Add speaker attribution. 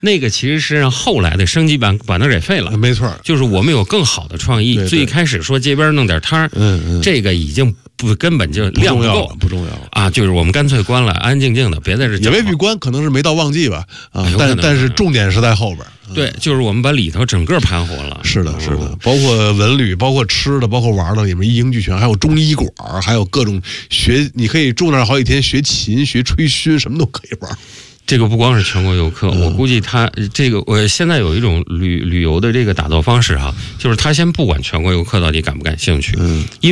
Speaker 1: 那个其实是让后来的升级版把它给废了。
Speaker 2: 没错，
Speaker 1: 就是我们有更好的创意。
Speaker 2: 对对
Speaker 1: 最开始说街边弄点摊儿，这个已经根本就量不够，
Speaker 2: 不重要了
Speaker 1: 啊！就是我们干脆关了，安安静静的，别在这
Speaker 2: 也未必关，可能是没到旺季吧啊！但是重点是在后边。
Speaker 1: 对，就是我们把里头整个盘活了。
Speaker 2: 是的，是的，包括文旅，包括吃的，包括玩的，里面一应俱全，还有中医馆，还有各种你可以住那儿好几天，学琴、学吹嘘，什么都可以玩。
Speaker 1: 这个不光是全国游客，我估计他这个我现在有一种旅游的这个打造方式哈，就是他先不管全国游客到底感不感兴趣，因为